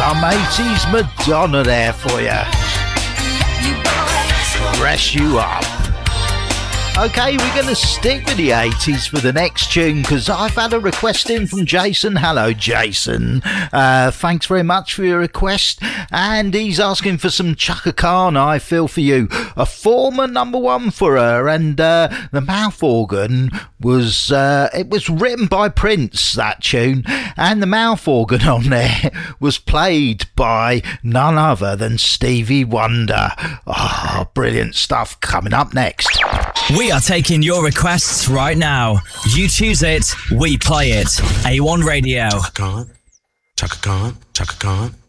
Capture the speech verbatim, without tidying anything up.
Some eighties Madonna there for you. Dress you up. Okay, we're going to stick with the eighties for the next tune because I've had a request in from Jason. Hello, Jason. Uh, thanks very much for your request. And he's asking for some Chaka Khan, I Feel For You. A former number one for her. And uh, the mouth organ was, uh, it was written by Prince, that tune. And the mouth organ on there was played by none other than Stevie Wonder. Oh, brilliant stuff coming up next. We are taking your requests right now. You choose it, we play it. A one Radio. Chaka Khan, Chaka Khan, Chaka Khan.